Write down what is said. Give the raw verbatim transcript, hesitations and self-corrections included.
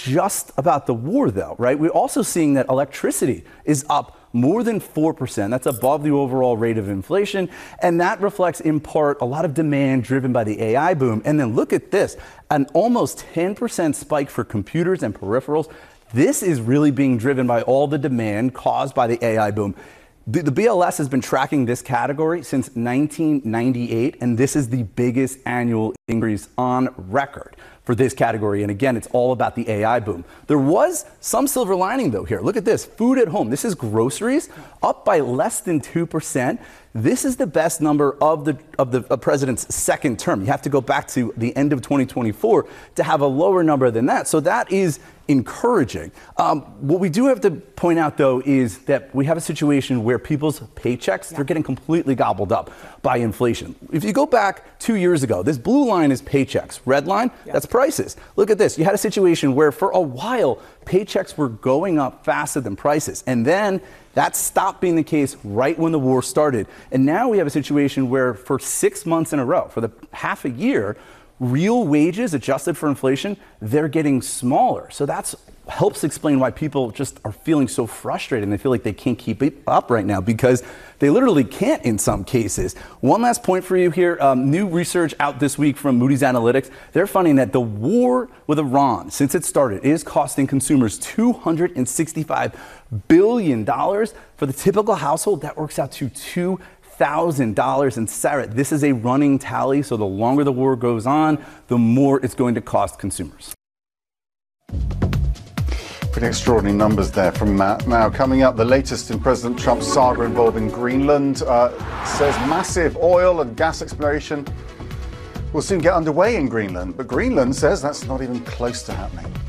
just about the war, though, right? We're also seeing that electricity is up more than four percent. That's above the overall rate of inflation. And that reflects, in part, a lot of demand driven by the A I boom. And then look at this, an almost ten percent spike for computers and peripherals. This is really being driven by all the demand caused by the A I boom. The, the B L S has been tracking this category since nineteen ninety-eight, and this is the biggest annual increase on record for this category. And again, it's all about the A I boom. There was some silver lining, though, here. Look at this. Food at home. This is groceries, up by less than two percent. This is the best number of the of the of president's second term. You have to go back to the end of twenty twenty-four to have a lower number than that. So that is encouraging. Um, what we do have to point out, though, is that we have a situation where people's paychecks, yeah. they're getting completely gobbled up by inflation. If you go back two years ago, this blue line is paychecks. Red line, yeah. that's prices. Look at this. You had a situation where for a while, paychecks were going up faster than prices. And then that stopped being the case right when the war started. And now we have a situation where for six months in a row, for the half a year, real wages adjusted for inflation, they're getting smaller. So that's helps explain why people just are feeling so frustrated and they feel like they can't keep it up right now because they literally can't in some cases. One last point for you here. Um, new research out this week from Moody's Analytics. They're finding that the war with Iran, since it started, is costing consumers two hundred sixty-five billion dollars. For the typical household, that works out to two thousand dollars. And Sarah, this is a running tally, so the longer the war goes on, the more it's going to cost consumers. Pretty extraordinary numbers there from Matt. Now, coming up, the latest in President Trump's saga involving Greenland uh, says massive oil and gas exploration will soon get underway in Greenland. But Greenland says that's not even close to happening.